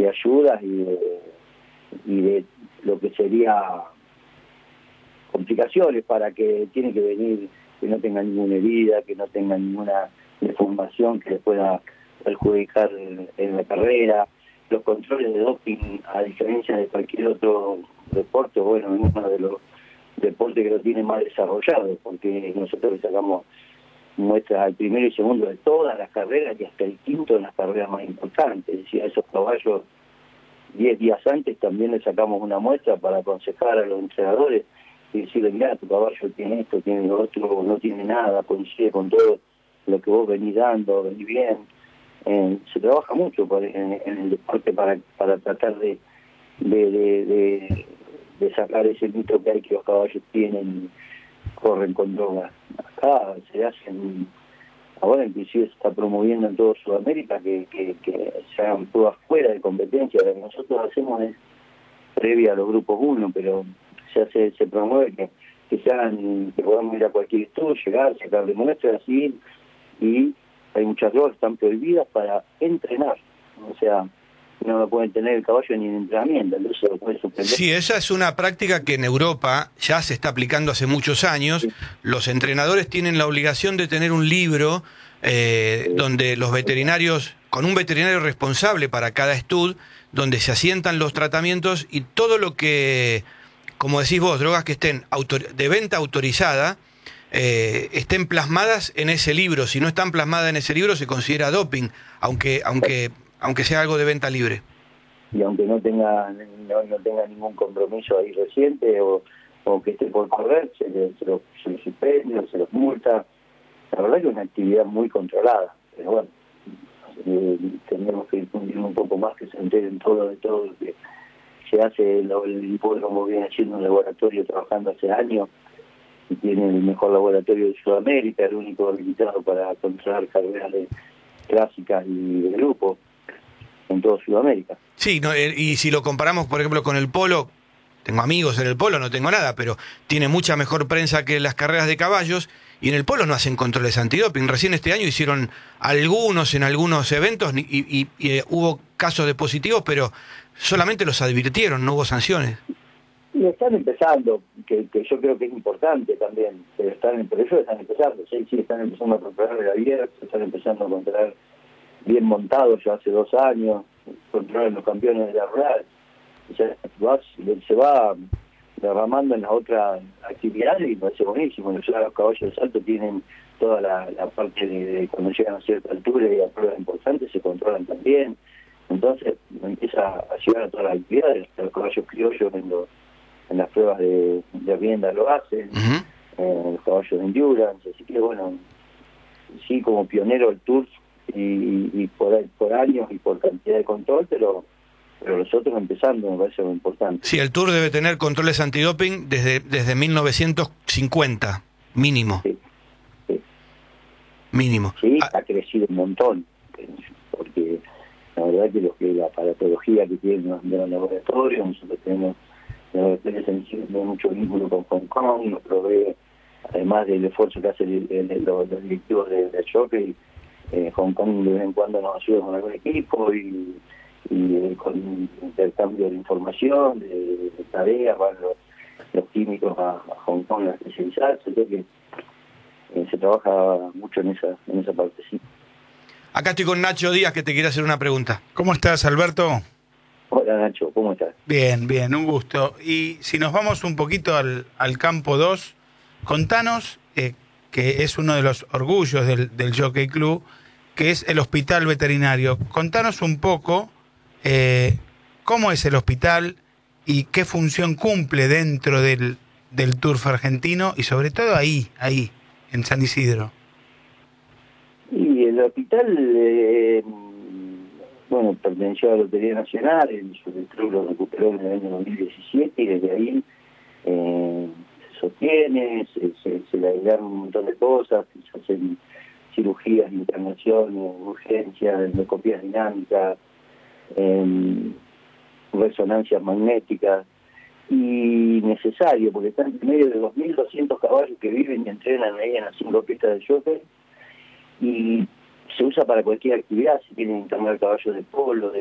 de ayudas y de lo que sería complicaciones para que tiene que venir, que no tenga ninguna herida, que no tenga ninguna deformación que le pueda perjudicar en la carrera. Los controles de doping, a diferencia de cualquier otro deporte, bueno, es uno de los deportes que lo tiene más desarrollado, porque nosotros le sacamos muestras al primero y segundo de todas las carreras y hasta el quinto en las carreras más importantes. Es decir, a esos caballos 10 días antes también le sacamos una muestra para aconsejar a los entrenadores y decirle, mira, tu caballo tiene esto, tiene lo otro, no tiene nada, coincide con todo lo que vos venís dando, venís bien. Se trabaja mucho en el deporte para tratar de sacar ese mito que hay que los caballos corren con drogas. Acá se hacen, ahora inclusive se está promoviendo en toda Sudamérica que se hagan pruebas fuera de competencia. Lo que nosotros hacemos es previa a los grupos 1, pero se promueve que se hagan, que podamos ir a cualquier estudio, llegar, sacarle muestras así, y hay muchas drogas que están prohibidas para entrenar, o sea, no lo pueden tener el caballo ni en entrenamiento, entonces lo pueden suspender. Sí, esa es una práctica que en Europa ya se está aplicando hace muchos años. Sí. Los entrenadores tienen la obligación de tener un libro donde los veterinarios, con un veterinario responsable para cada estudio, donde se asientan los tratamientos y todo lo que, como decís vos, drogas que estén de venta autorizada, estén plasmadas en ese libro. Si no están plasmadas en ese libro se considera doping, aunque sea algo de venta libre. Y aunque no tenga ningún compromiso ahí reciente o que esté por correr, se lo suspende o se los multa. La verdad que es una actividad muy controlada, pero bueno, tenemos que difundir un poco más, que se enteren de todo lo que se hace. El hipódromo viene haciendo un laboratorio trabajando hace años y tiene el mejor laboratorio de Sudamérica, el único habilitado para controlar carreras clásicas y de grupo en toda Sudamérica. Sí, no, y si lo comparamos, por ejemplo, con el polo, tengo amigos en el polo, no tengo nada, pero tiene mucha mejor prensa que las carreras de caballos, y en el polo no hacen controles antidoping. Recién este año hicieron algunos en algunos eventos y hubo casos de positivos, pero solamente los advirtieron, no hubo sanciones. Y están empezando, que yo creo que es importante también, pero ellos están empezando, sí, están empezando a controlar el abierto, están empezando a controlar bien montados ya hace 2 años, controlar los campeones de la rural. O sea, se va derramando en las otras actividades y me parece buenísimo. Los caballos de salto tienen toda la parte de cuando llegan a cierta altura y a pruebas importantes se controlan también. Entonces empieza a llegar a todas las actividades. Los caballos criollos en las pruebas de rienda lo hacen, los caballos de endurance, así que bueno, sí, como pionero el Tour y por años y por cantidad de control, pero nosotros empezando me parece muy importante. Sí, el Tour debe tener controles antidoping desde 1950, mínimo. Sí. Mínimo. Sí, ha crecido un montón, porque la verdad que la aparatología que tienen los laboratorios, nosotros tenemos laboratorios sensibles, mucho vínculo con Hong Kong, nos provee, además del esfuerzo que hacen los directivos del Jockey, Hong Kong de vez en cuando nos ayuda con algún equipo y con intercambio de información, de tareas, van los químicos a Hong Kong a especializarse, creo que se trabaja mucho en esa parte, sí. Acá estoy con Nacho Díaz, que te quiere hacer una pregunta. ¿Cómo estás, Alberto? Hola, Nacho, ¿cómo estás? Bien, un gusto. Y si nos vamos un poquito al campo 2, contanos, que es uno de los orgullos del Jockey Club, que es el hospital veterinario. Contanos un poco cómo es el hospital y qué función cumple dentro del turf argentino y sobre todo ahí, en San Isidro. Y el hospital, perteneció a la Lotería Nacional, el club lo recuperó en el año 2017 y desde ahí se sostiene, se le agregaron un montón de cosas, se hacen cirugías, internaciones, urgencias, endoscopías dinámicas, resonancias magnéticas, y necesario, porque están en medio de 2.200 caballos que viven y entrenan ahí en las 5 pistas de jockey, y se usa para cualquier actividad, si quieren internar caballos de polo,